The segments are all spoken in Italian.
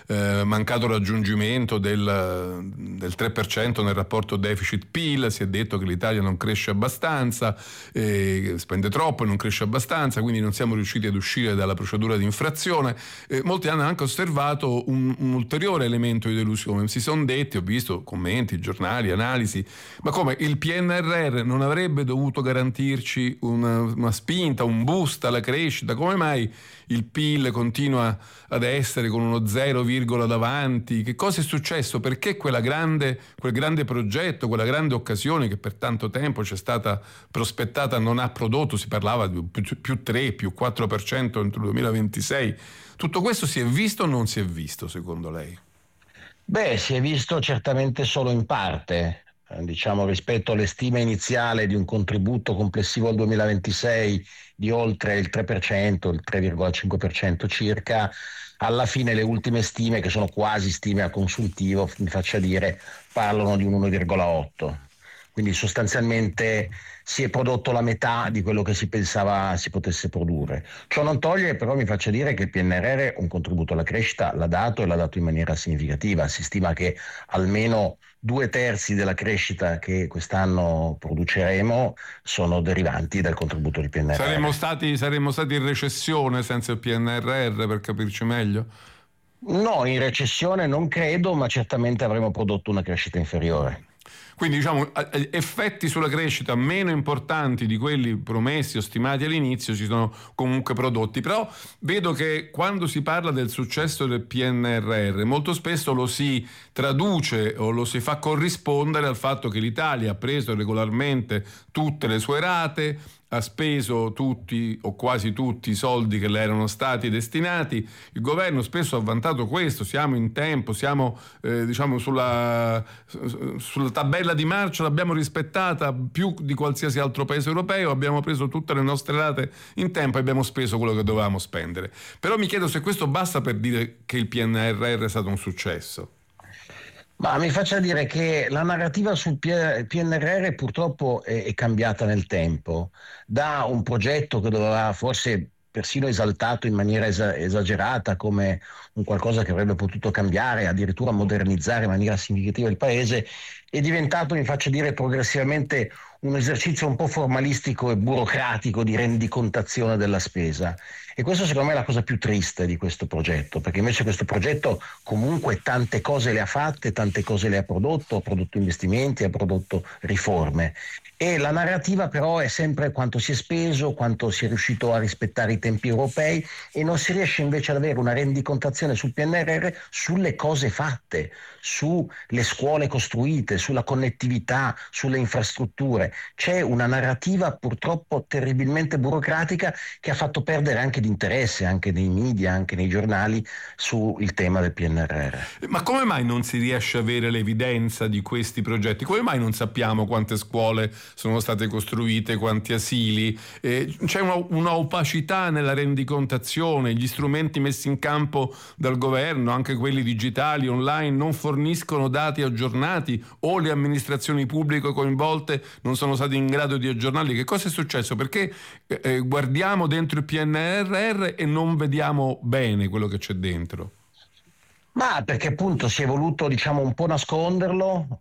mancato raggiungimento del 3% nel rapporto deficit-PIL, si è detto che l'Italia non cresce abbastanza, spende troppo e non cresce abbastanza, quindi non siamo riusciti ad uscire dalla procedura di infrazione. Molti hanno anche osservato un ulteriore elemento di delusione. Si sono detti, ho visto commenti, giornali, analisi, ma come il PNRR non avrebbe dovuto garantirci una spinta, un boost alla crescita? Come mai il PIL continua ad essere con uno 0, davanti? Che cosa è successo? Perché quel grande progetto, quella grande occasione che per tanto tempo ci è stata prospettata non ha prodotto? Si parlava di più 3, più 4% entro il 2026. Tutto questo si è visto o non si è visto, secondo lei? Beh, si è visto certamente solo in parte, diciamo, rispetto alle stime iniziali di un contributo complessivo al 2026 di oltre il 3%, il 3,5% circa. Alla fine le ultime stime, che sono quasi stime a consuntivo, mi faccia dire, parlano di un 1,8. Quindi sostanzialmente si è prodotto la metà di quello che si pensava si potesse produrre. Ciò non toglie, però, mi faccia dire che il PNRR un contributo alla crescita l'ha dato, e l'ha dato in maniera significativa. Si stima che almeno 2/3 della crescita che quest'anno produceremo sono derivanti dal contributo del Saremmo PNRR. stati in recessione senza il PNRR, per capirci meglio? No, in recessione non credo, ma certamente avremo prodotto una crescita inferiore. Quindi diciamo effetti sulla crescita meno importanti di quelli promessi o stimati all'inizio si sono comunque prodotti. Però vedo che quando si parla del successo del PNRR molto spesso lo si traduce o lo si fa corrispondere al fatto che l'Italia ha preso regolarmente tutte le sue rate, ha speso tutti o quasi tutti i soldi che le erano stati destinati. Il governo spesso ha vantato questo: siamo in tempo, siamo diciamo sulla tabella di marcia, l'abbiamo rispettata più di qualsiasi altro paese europeo, abbiamo preso tutte le nostre rate in tempo e abbiamo speso quello che dovevamo spendere. Però mi chiedo se questo basta per dire che il PNRR è stato un successo. Ma mi faccia dire che la narrativa sul PNRR purtroppo è cambiata nel tempo, da un progetto che doveva forse persino esaltato in maniera esagerata come un qualcosa che avrebbe potuto cambiare, addirittura modernizzare in maniera significativa il paese, è diventato, mi faccia dire, progressivamente un esercizio un po' formalistico e burocratico di rendicontazione della spesa. E questo secondo me è la cosa più triste di questo progetto, perché invece questo progetto comunque tante cose le ha fatte, tante cose le ha prodotto investimenti, ha prodotto riforme. E la narrativa però è sempre quanto si è speso, quanto si è riuscito a rispettare i tempi europei, e non si riesce invece ad avere una rendicontazione sul PNRR sulle cose fatte, sulle scuole costruite, sulla connettività, sulle infrastrutture. C'è una narrativa purtroppo terribilmente burocratica che ha fatto perdere anche di interesse, anche nei media, anche nei giornali, sul tema del PNRR. Ma come mai non si riesce a avere l'evidenza di questi progetti? Come mai non sappiamo quante scuole sono state costruite, quanti asili? C'è una opacità nella rendicontazione, gli strumenti messi in campo dal governo, anche quelli digitali, online, non forniscono dati aggiornati, o le amministrazioni pubbliche coinvolte non sono state in grado di aggiornarli. Che cosa è successo? Perché guardiamo dentro il PNRR e non vediamo bene quello che c'è dentro? Ma perché appunto si è voluto, diciamo, un po' nasconderlo,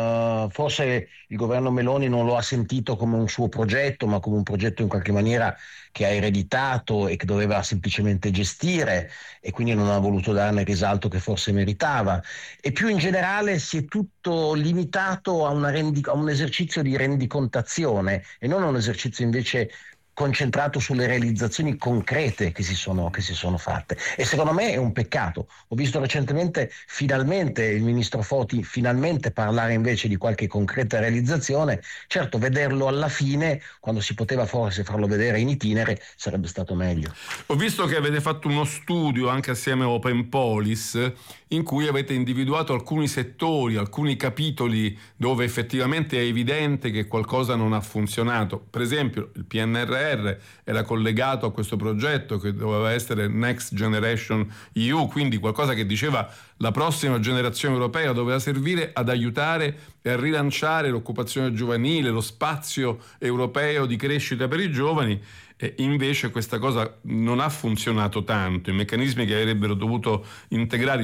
forse il governo Meloni non lo ha sentito come un suo progetto, ma come un progetto in qualche maniera che ha ereditato e che doveva semplicemente gestire, e quindi non ha voluto darne il risalto che forse meritava. E più in generale si è tutto limitato a un esercizio di rendicontazione, e non a un esercizio invece concentrato sulle realizzazioni concrete che si sono fatte. E secondo me è un peccato. Ho visto recentemente finalmente il ministro Foti finalmente parlare invece di qualche concreta realizzazione. Certo, vederlo alla fine, quando si poteva forse farlo vedere in itinere, sarebbe stato meglio. Ho visto che avete fatto uno studio anche assieme a Open Polis, in cui avete individuato alcuni settori, alcuni capitoli dove effettivamente è evidente che qualcosa non ha funzionato. Per esempio, il PNRR era collegato a questo progetto che doveva essere Next Generation EU, quindi qualcosa che diceva la prossima generazione europea, doveva servire ad aiutare e a rilanciare l'occupazione giovanile, lo spazio europeo di crescita per i giovani. E invece questa cosa non ha funzionato tanto. I meccanismi che avrebbero dovuto integrare